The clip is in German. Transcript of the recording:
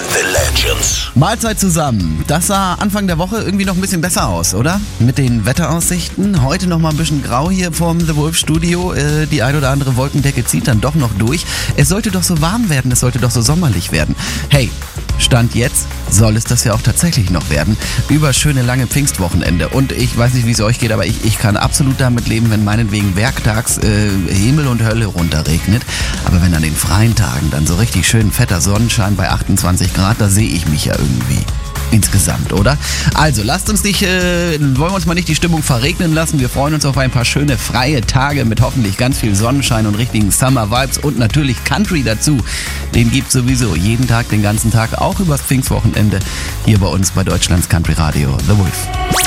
The Legends. Mahlzeit zusammen. Das sah Anfang der Woche irgendwie noch ein bisschen besser aus, oder? Mit den Wetteraussichten. Heute noch mal ein bisschen grau hier vorm The Wolf Studio. Die ein oder andere Wolkendecke zieht dann doch noch durch. Es sollte doch so warm werden, es sollte doch so sommerlich werden. Hey, Stand jetzt soll es das ja auch tatsächlich noch werden. Über schöne lange Pfingstwochenende. Und ich weiß nicht, wie es euch geht, aber ich kann absolut damit leben, wenn meinetwegen werktags Himmel und Hölle runterregnet. Aber wenn an den freien Tagen dann so richtig schön fetter Sonnenschein bei 28 Grad, da sehe ich mich ja irgendwie. Insgesamt, oder? Also, lasst uns nicht, wollen wir uns mal nicht die Stimmung verregnen lassen. Wir freuen uns auf ein paar schöne freie Tage mit hoffentlich ganz viel Sonnenschein und richtigen Summer-Vibes und natürlich Country dazu. Den gibt's sowieso jeden Tag, den ganzen Tag, auch übers Pfingstwochenende hier bei uns bei Deutschlands Country Radio The Wolf.